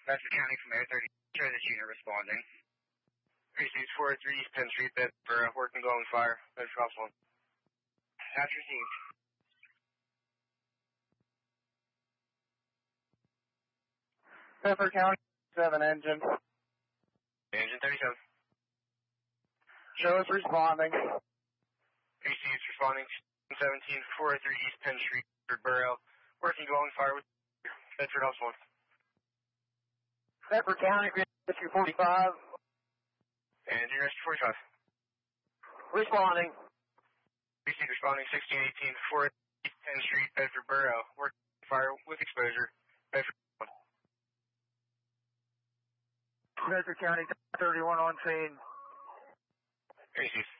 Bedford County from Air 30. Show this unit responding. Received 403 East Penn Street, Bedford, working glowing fire. Bedford House 1. That's received. Bedford County 7 engine. Engine 37. Show us responding. Received responding 17 403 East Penn Street, Bedford Borough. Working glowing fire with Bedford House 1. Bedford County, Rescue 45. Engine Rescue 45. Responding. Received responding 1618 403 East Penn Street, Bedford Borough. Working fire with exposure. Bedford 1. Bedford County 31 on scene. Received.